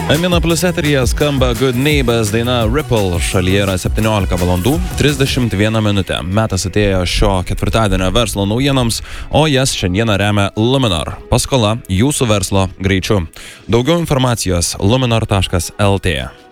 Emina Plus eteryje skamba Good Neighbors daina Ripple, šalyje yra 17 valandų 31 minutė. Metas atėjo šio ketvirtadienio verslo naujienoms, o jas šiandieną remia Luminor. Paskola jūsų verslo greičiu. Daugiau informacijos luminor.lt.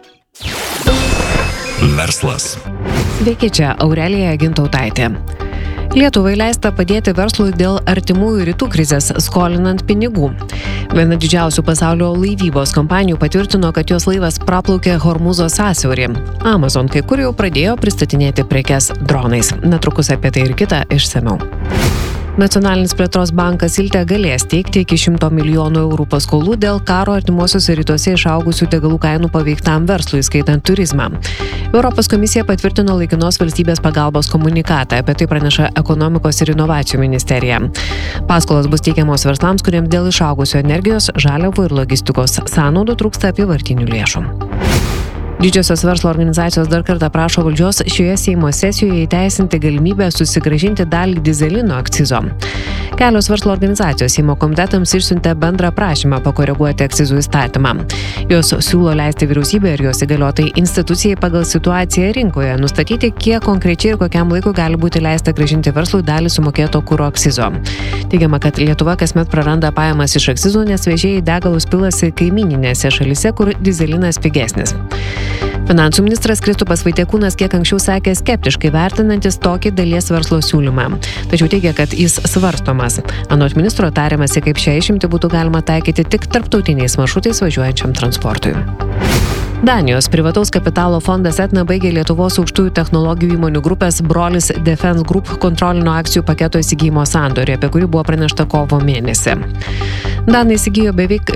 Verslas. Sveiki, čia Aurelija Gintautaitė. Lietuvai leista padėti verslui dėl artimųjų rytų krizės skolinant pinigų. Viena didžiausių pasaulio laivybos kompanijų patvirtino, kad jos laivas praplaukė Hormūzo sąsiaurį. Amazon kai kur jau pradėjo pristatinėti prekes dronais. Netrukus apie tai ir kita išsamiau. Nacionalinis plėtros bankas Ilte galės teikti iki 100 milijonų eurų paskolų dėl karo artimuosiuose rytuose išaugusių degalų kainų paveiktam verslui, skaitant turizmą. Europos komisija patvirtino laikinos valstybės pagalbos komunikatą, apie tai praneša Ekonomikos ir inovacijų ministerija. Paskolos bus teikiamos verslams, kuriems dėl išaugusio energijos, žaliavų ir logistikos sąnaudų trūksta apyvartinių lėšų. Didžiosios verslo organizacijos dar kartą prašo valdžios šioje Seimo sesijoje įteisinti galimybę susigrąžinti dalį dyzelino akcizo. Kelios verslo organizacijos Seimo komitetams išsiuntė bendrą prašymą pakoreguoti akcizų įstatymą. Jos siūlo leisti vyriausybė ir jos įgaliotai institucijai pagal situaciją rinkoje nustatyti, kiek konkrečiai ir kokiam laikui gali būti leista grąžinti verslui dalį sumokėto kuro akcizo. Teigiama, kad Lietuva kasmet praranda pajamas iš akcizų, nes vežėjai degalus pilasi kaimyninėse šalyse, kur dyzelinas pigesnis. Finansų ministras Kristupas Vaitiekūnas kiek anksčiau sakė skeptiškai vertinantis tokį dalies verslo siūlymą. Tačiau teigia, kad jis svarstomas. Anot ministro tariamasi, kaip šią išimtį būtų galima taikyti tik tarptautiniais maršrutais važiuojančiam transportui. Danijos privataus kapitalo fondas Etna baigė Lietuvos aukštųjų technologijų įmonių grupės Brolis Defense Group kontrolinio akcijų paketo įsigijimo sandorį, apie kurį buvo pranešta kovo mėnesį. Danai įsigijo beveik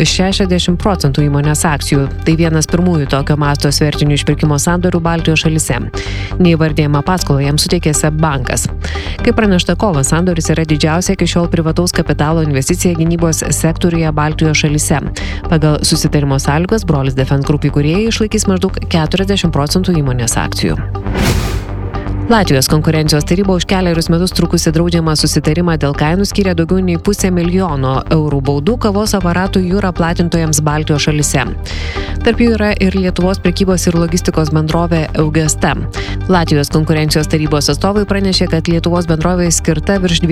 60% įmonės akcijų. Tai vienas pirmųjų tokio masto svertinių išpirkimo sandorių Baltijos šalyse. Neįvardėjama paskolą jam suteikė SEB bankas. Kaip pranešta kovo, sandoris yra didžiausia iki šiol privataus kapitalo investicija gynybos sektoriuje Baltijos šalyse. Pagal susitarimo sąlygas Brolis Defense Group įkūrėjai išlaikys maždaug 40% įmonės akcijų. Latvijos konkurencijos taryba už kelerius metus trukusi draudžiamą susitarimą dėl kainų skyrė daugiau nei 500 milijono eurų baudų kavos aparatų Jura platintojams Baltijos šalyse. Tarp jų yra ir Lietuvos prekybos ir logistikos bendrovė Eugesta. Latvijos konkurencijos tarybos atstovai pranešė, kad Lietuvos bendrovėje skirta virš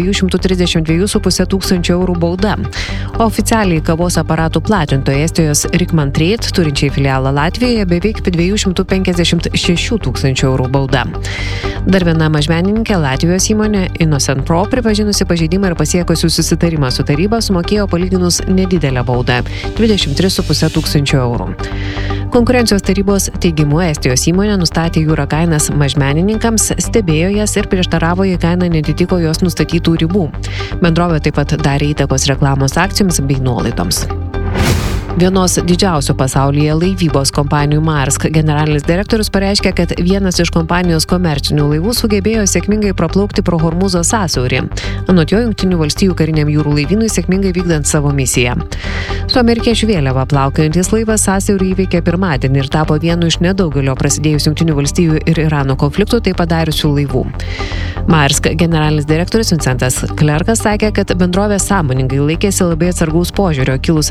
232,5 tūkstančių eurų bauda. Oficialiai kavos aparatų platintojai Estijos Rikman Trade, turinčiai filialą Latvijoje, beveik 256 tūkstančių eurų bauda. Dar viena mažmenininkė Latvijos įmonė Innocent Pro, pripažinusi pažeidimą ir pasiekusių susitarimą su taryba, sumokėjo palyginus nedidelę baudą – 23,5 tūkstančių eurų. Konkurencijos tarybos teigimu Estijos įmonė nustatė jūrą kainas mažmenininkams, stebėjo jas ir prieštaravo, jei kaina neatitiko jos nustatytų ribų. Bendrovė taip pat darė įtakos reklamos akcijoms bei nuolaidoms. Vienos didžiausių pasaulyje laivybos kompanijų Maersk generalinis direktorius pareiškė, kad vienas iš kompanijos komercinių laivų sugebėjo sėkmingai praplaukti pro Hormūzo sąsiaurį. Anot jo, Jungtinių valstijų kariniam jūrų laivynui sėkmingai vykdant savo misiją. Su amerikiečių vėliava plaukiojantis laivas sąsiaurį įveikė pirmadienį ir tapo vienu iš nedaugelio prasidėjus Jungtinių valstijų ir Irano konfliktų tai padariusių laivų. Maersk generalinis direktorius Vincentas Klerkas sakė, kad bendrovė sąmoningai laikėsi labai atsargaus požiūrio kilus